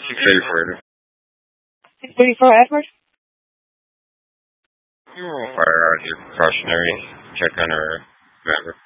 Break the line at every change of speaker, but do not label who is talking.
634.
634 Edward?
Fire out your precautionary check on our driver.